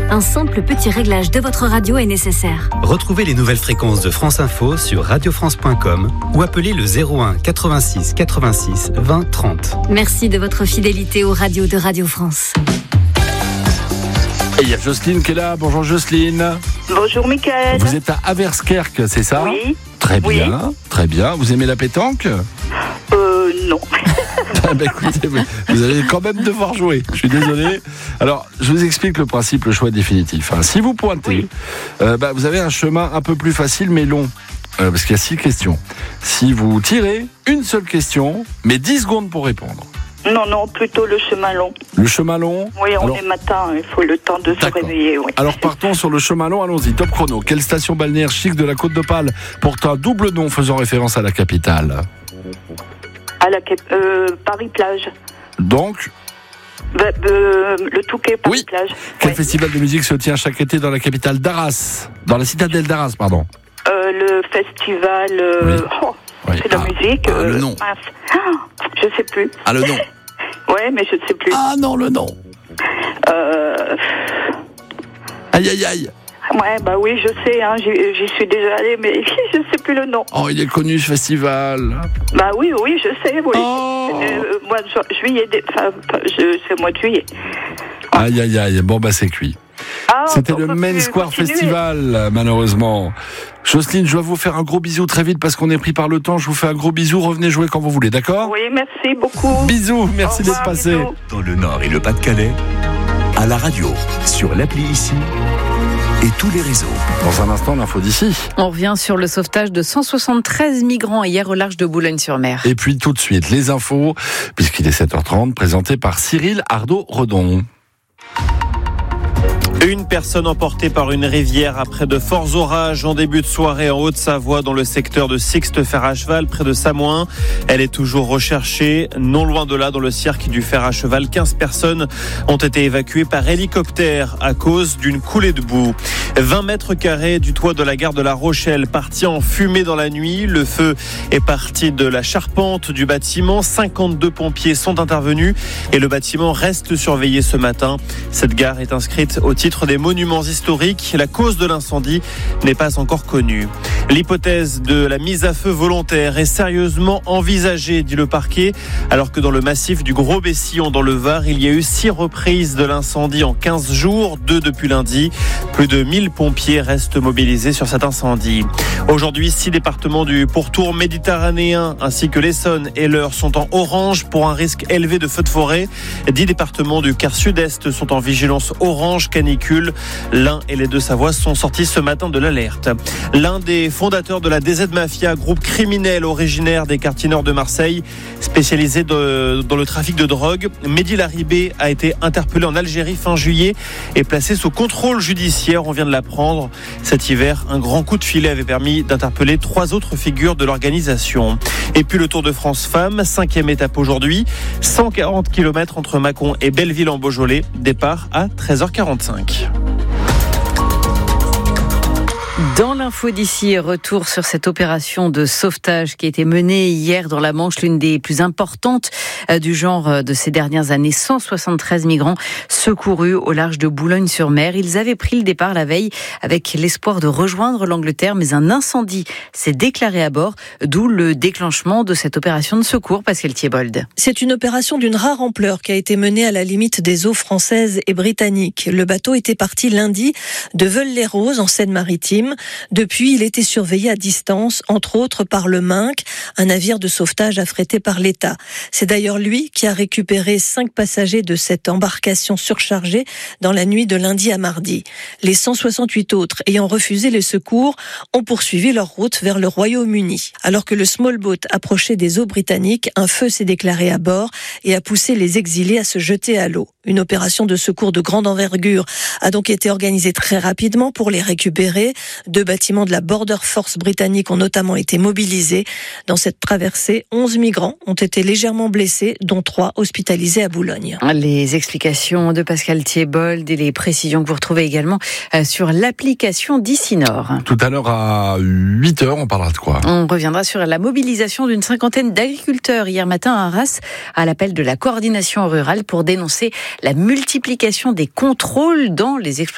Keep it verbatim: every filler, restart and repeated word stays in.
Un simple petit réglage de votre radio est nécessaire. Retrouvez les nouvelles fréquences de France Info sur radio france point com ou appelez le zéro un quatre-vingt-six quatre-vingt-six vingt trente. Merci de votre fidélité aux radios de Radio France. Et il y a Jocelyne qui est là. Bonjour Jocelyne. Bonjour Mickaël. Vous êtes à Averskerk, c'est ça ? Oui. Très bien, Oui. très bien. Vous aimez la pétanque ? Euh, non. Ah bah écoutez, vous allez quand même devoir jouer. Je suis désolé. Alors, je vous explique le principe, le choix définitif. Hein. Si vous pointez, Oui. euh, bah, vous avez un chemin un peu plus facile mais long. Euh, parce qu'il y a six questions. Si vous tirez, une seule question, mais dix secondes pour répondre. Non, non, plutôt le chemin long. Le chemin long ? Oui, on Alors, est matin, il faut le temps de se D'accord. réveiller. Oui. Alors partons sur le chemin long, allons-y, top chrono. Quelle station balnéaire chic de la Côte d'Opale porte un double nom faisant référence à la capitale ? À la cap- euh, Paris-Plage. Donc, Bah, euh, le Touquet, Oui. Paris-Plage. quel Ouais. festival de musique se tient chaque été dans la capitale d'Arras ? Dans la citadelle d'Arras, pardon. Euh, le festival. euh, Oui. oh, Oui. c'est de la Ah, musique. ah, le nom. mince. Ah, je sais plus. Ah, le nom. Ouais, mais je sais plus. Ah non, le nom. Euh, Aïe, aïe, aïe. ouais, bah oui, je sais, hein, j'y, j'y suis déjà allée, mais je sais plus le nom. Oh, il est connu ce festival. Bah oui, oui, je sais, oui. Oh. Euh, mois de ju- juillet, dé- enfin, pas- je- c'est le mois de juillet. Aïe, aïe, aïe. Bon, bah, c'est cuit. Ah, C'était on le peut Main plus Square continuer. Festival, malheureusement. Jocelyne, je dois vous faire un gros bisou très vite parce qu'on est pris par le temps. Je vous fais un gros bisou. Revenez jouer quand vous voulez, d'accord ? Oui, merci beaucoup. Bisous, merci Au d'être revoir, passé. bisous. Dans le Nord et le Pas-de-Calais, à la radio, sur l'appli ici et tous les réseaux. Dans un instant, l'info d'ici. On revient sur le sauvetage de cent soixante-treize migrants hier au large de Boulogne-sur-Mer. Et puis tout de suite, les infos, puisqu'il est sept heures trente, présenté par Cyril Ardo-Redon. Une personne emportée par une rivière après de forts orages en début de soirée en Haute-Savoie dans le secteur de Sixte Fer à Cheval près de Samoin. Elle est toujours recherchée. Non loin de là, dans le cirque du fer à cheval, quinze personnes ont été évacuées par hélicoptère à cause d'une coulée de boue. vingt mètres carrés du toit de la gare de La Rochelle parti en fumée dans la nuit. Le feu est parti de la charpente du bâtiment. cinquante-deux pompiers sont intervenus et le bâtiment reste surveillé ce matin. Cette gare est inscrite au titre des monuments historiques. La cause de l'incendie n'est pas encore connue. L'hypothèse de la mise à feu volontaire est sérieusement envisagée, dit le parquet, alors que dans le massif du Gros-Bessillon dans le Var, il y a eu six reprises de l'incendie en quinze jours, deux depuis lundi. Plus de mille pompiers restent mobilisés sur cet incendie. Aujourd'hui, six départements du pourtour méditerranéen ainsi que l'Essonne et l'Eure sont en orange pour un risque élevé de feux de forêt. dix départements du quart sud-est sont en vigilance orange canicule. L'Ain et les Deux-Savoies sont sortis ce matin de l'alerte. L'un des fondateurs de la D Z Mafia, groupe criminel originaire des quartiers nord de Marseille, spécialisé de, dans le trafic de drogue, Mehdi Laribé a été interpellé en Algérie fin juillet et placé sous contrôle judiciaire. On vient de l'apprendre. Cet hiver, un grand coup de filet avait permis d'interpeller trois autres figures de l'organisation. Et puis le Tour de France Femmes, cinquième étape aujourd'hui, cent quarante kilomètres entre Mâcon et Belleville en Beaujolais, départ à treize heures quarante-cinq. Dans l'info d'ici, retour sur cette opération de sauvetage qui a été menée hier dans la Manche, l'une des plus importantes du genre de ces dernières années. cent soixante-treize migrants secourus au large de Boulogne-sur-Mer. Ils avaient pris le départ la veille avec l'espoir de rejoindre l'Angleterre, mais un incendie s'est déclaré à bord, d'où le déclenchement de cette opération de secours. Pascal Thiebold. C'est une opération d'une rare ampleur qui a été menée à la limite des eaux françaises et britanniques. Le bateau était parti lundi de Veules-les-Roses en Seine-Maritime. Depuis, il était surveillé à distance, entre autres par le Minc, un navire de sauvetage affrété par l'État. C'est d'ailleurs lui qui a récupéré cinq passagers de cette embarcation surchargée dans la nuit de lundi à mardi. Les cent soixante-huit autres ayant refusé les secours ont poursuivi leur route vers le Royaume-Uni. Alors que le small boat approchait des eaux britanniques, un feu s'est déclaré à bord et a poussé les exilés à se jeter à l'eau. Une opération de secours de grande envergure a donc été organisée très rapidement pour les récupérer. Deux bâtiments de la Border Force britannique ont notamment été mobilisés. Dans cette traversée, onze migrants ont été légèrement blessés, dont trois hospitalisés à Boulogne. Les explications de Pascal Thiebold et les précisions que vous retrouvez également sur l'application d'ici Nord. Tout à l'heure à huit heures, on parlera de quoi ? On reviendra sur la mobilisation d'une cinquantaine d'agriculteurs hier matin à Arras à l'appel de la coordination rurale pour dénoncer la multiplication des contrôles dans les exploitations.